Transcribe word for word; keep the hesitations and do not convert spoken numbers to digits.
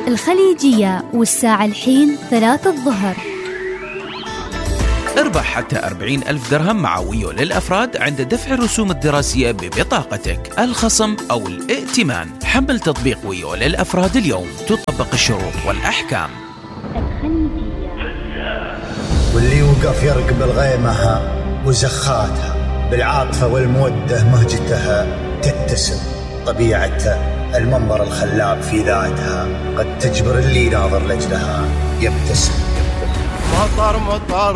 الخليجية، والساعة الحين ثلاثة الظهر. اربح حتى أربعين ألف درهم مع ويو للأفراد عند دفع الرسوم الدراسية ببطاقتك، الخصم أو الائتمان. حمل تطبيق ويو للأفراد اليوم، تطبق الشروط والأحكام. واللي يوقف يرقب الغيمة وزخاتها بالعاطفة والمودة مهجتها تتسم طبيعتها، المنظر الخلاب في ذاتها قد تجبر اللي ناظر لجلها يبتسم. مطر مطر